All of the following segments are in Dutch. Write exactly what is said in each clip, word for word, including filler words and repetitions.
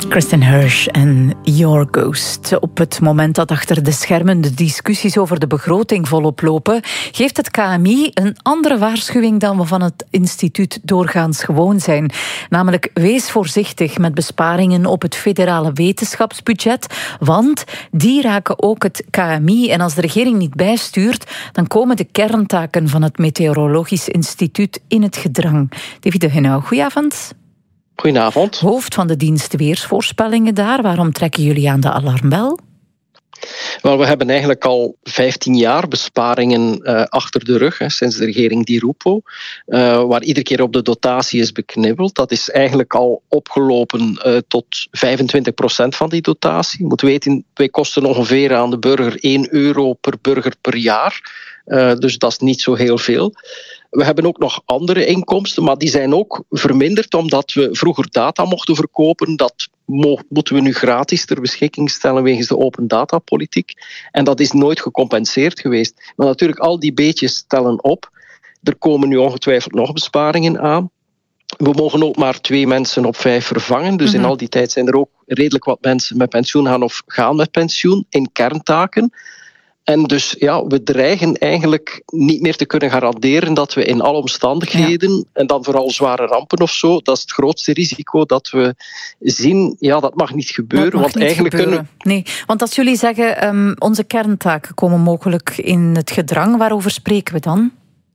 Kristen Hirsch en Your Ghost. Op het moment dat achter de schermen de discussies over de begroting volop lopen, geeft het K M I een andere waarschuwing dan we van het instituut doorgaans gewoon zijn. Namelijk, wees voorzichtig met besparingen op het federale wetenschapsbudget, want die raken ook het K M I. En als de regering niet bijstuurt, dan komen de kerntaken van het Meteorologisch Instituut in het gedrang. David de Henau, goedenavond. Goedenavond. Hoofd van de dienst weersvoorspellingen daar. Waarom trekken jullie aan de alarmbel? Wel, we hebben eigenlijk al vijftien jaar besparingen uh, achter de rug, hè, sinds de regering Di Rupo, uh, waar iedere keer op de dotatie is beknibbeld. Dat is eigenlijk al opgelopen uh, tot vijfentwintig procent van die dotatie. Je moet weten, wij kosten ongeveer aan de burger één euro per burger per jaar. Uh, dus dat is niet zo heel veel. We hebben ook nog andere inkomsten, maar die zijn ook verminderd omdat we vroeger data mochten verkopen. Dat mo- moeten we nu gratis ter beschikking stellen wegens de open datapolitiek. En dat is nooit gecompenseerd geweest. Maar natuurlijk, al die beetjes tellen op. Er komen nu ongetwijfeld nog besparingen aan. We mogen ook maar twee mensen op vijf vervangen. Dus mm-hmm. in al die tijd zijn er ook redelijk wat mensen met pensioen gaan of gaan met pensioen in kerntaken. En dus ja, we dreigen eigenlijk niet meer te kunnen garanderen dat we in alle omstandigheden, ja. en dan vooral zware rampen of zo, dat is het grootste risico dat we zien. Ja, dat mag niet gebeuren. Dat mag want niet eigenlijk gebeuren. Kunnen... Nee, want als jullie zeggen, um, onze kerntaken komen mogelijk in het gedrang, waarover spreken we dan?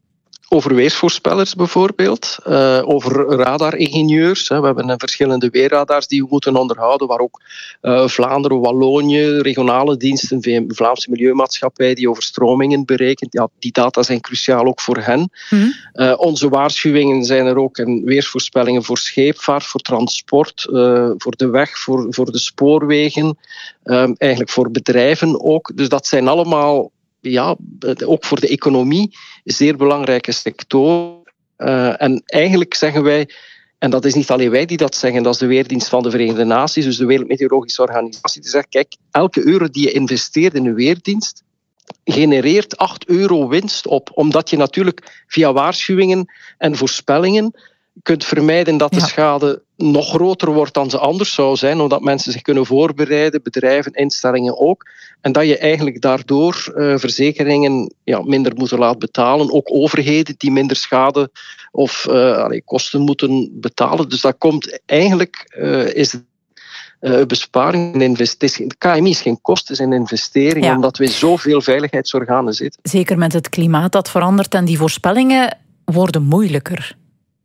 Over weersvoorspellers bijvoorbeeld, uh, over radaringenieurs. Hè. We hebben verschillende weerradars die we moeten onderhouden, waar ook uh, Vlaanderen, Wallonië, regionale diensten, de Vlaamse Milieumaatschappij die overstromingen berekent. Ja, die data zijn cruciaal ook voor hen. Mm-hmm. Uh, onze waarschuwingen zijn er ook en weersvoorspellingen voor scheepvaart, voor transport, uh, voor de weg, voor, voor de spoorwegen, um, eigenlijk voor bedrijven ook. Dus dat zijn allemaal... Ja, ook voor de economie zeer belangrijke sectoren. Uh, en eigenlijk zeggen wij, en dat is niet alleen wij die dat zeggen, dat is de Weerdienst van de Verenigde Naties, dus de Wereldmeteorologische Organisatie, die zegt, kijk, elke euro die je investeert in een weerdienst, genereert acht euro winst op. Omdat je natuurlijk via waarschuwingen en voorspellingen kunt vermijden dat de ja. schade nog groter wordt dan ze anders zou zijn, omdat mensen zich kunnen voorbereiden, bedrijven, instellingen ook. En dat je eigenlijk daardoor uh, verzekeringen ja, minder moeten laten betalen. Ook overheden die minder schade of uh, allee, kosten moeten betalen. Dus dat komt eigenlijk, uh, is het uh, besparing en investering. De K M I is geen kosten, het is een investering, ja. omdat we zoveel veiligheidsorganen zitten. Zeker met het klimaat dat verandert en die voorspellingen worden moeilijker.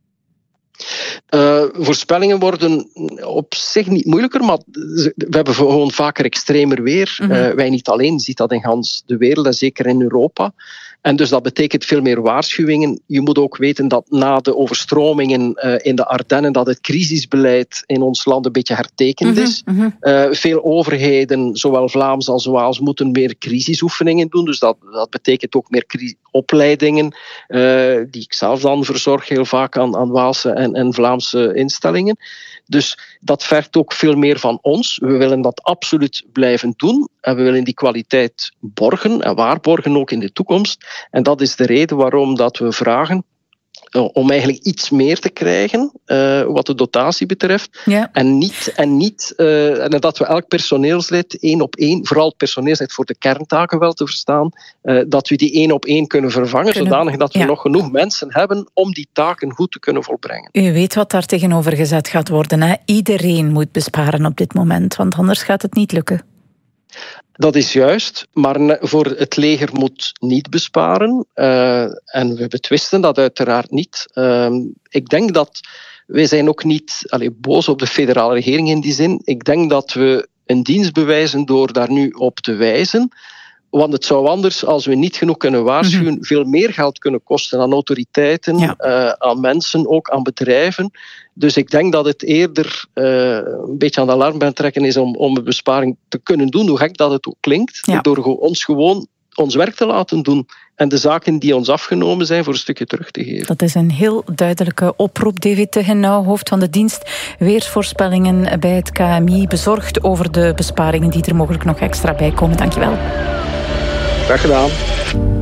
Uh, voorspellingen worden op zich niet moeilijker, maar we hebben gewoon vaker extremer weer. Mm-hmm. Uh, wij niet alleen, je ziet dat in gans de wereld en zeker in Europa. En dus dat betekent veel meer waarschuwingen. Je moet ook weten dat na de overstromingen uh, in de Ardennen dat het crisisbeleid in ons land een beetje hertekend mm-hmm. is. Mm-hmm. Uh, veel overheden, zowel Vlaams als Waals, moeten meer crisisoefeningen doen. Dus dat, dat betekent ook meer cri- opleidingen, uh, die ik zelf dan verzorg heel vaak aan, aan Waalse en, en Vlaamse instellingen. Dus dat vergt ook veel meer van ons. We willen dat absoluut blijven doen. En we willen die kwaliteit borgen en waarborgen ook in de toekomst. En dat is de reden waarom dat we vragen uh, om eigenlijk iets meer te krijgen uh, wat de dotatie betreft. Ja. En niet, en niet uh, en dat we elk personeelslid één op één, vooral het personeelslid voor de kerntaken wel te verstaan, uh, dat we die één op één kunnen vervangen, kunnen. zodanig dat we ja. nog genoeg mensen hebben om die taken goed te kunnen volbrengen. U weet wat daar tegenover gezet gaat worden. Hè? Iedereen moet besparen op dit moment, want anders gaat het niet lukken. Dat is juist, maar voor het leger moet niet besparen. Uh, en we betwisten dat uiteraard niet. Uh, ik denk dat wij zijn ook niet allee, boos op de federale regering in die zin. Ik denk dat we een dienst bewijzen door daar nu op te wijzen. Want het zou anders, als we niet genoeg kunnen waarschuwen, mm-hmm. veel meer geld kunnen kosten aan autoriteiten, ja. uh, aan mensen, ook aan bedrijven. Dus ik denk dat het eerder uh, een beetje aan de alarmbel trekken is om, om een besparing te kunnen doen, hoe gek dat het ook klinkt, ja. door ons gewoon ons werk te laten doen en de zaken die ons afgenomen zijn voor een stukje terug te geven. Dat is een heel duidelijke oproep. David de Henau, hoofd van de dienst Weersvoorspellingen bij het K M I, bezorgd over de besparingen die er mogelijk nog extra bij komen. Dankjewel. Graag gedaan.